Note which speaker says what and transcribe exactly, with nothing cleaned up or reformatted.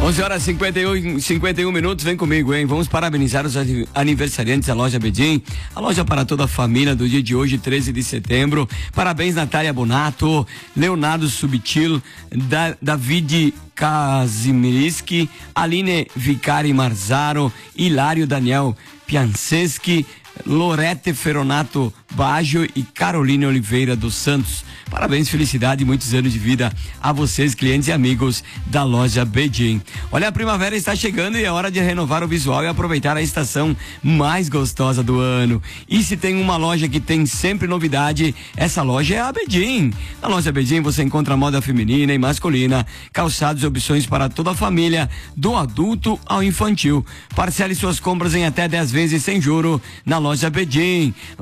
Speaker 1: onze horas e cinquenta e um minutos, vem comigo, hein? Vamos parabenizar os aniversariantes da loja Bedim, a loja para toda a família do dia de hoje, treze de setembro. Parabéns, Natália Bonato, Leonardo Subtil, da, David Kazimierski, Aline Vicari Marzaro, Hilário Daniel Pianceschi, Lorete Feronato Baggio e Caroline Oliveira dos Santos. Parabéns, felicidade e muitos anos de vida a vocês, clientes e amigos da loja Bedim. Olha, a primavera está chegando e é hora de renovar o visual e aproveitar a estação mais gostosa do ano. E se tem uma loja que tem sempre novidade, essa loja é a Bedim. Na loja Bedim você encontra moda feminina e masculina, calçados e opções para toda a família, do adulto ao infantil. Parcele suas compras em até dez vezes sem juro na loja Bedim.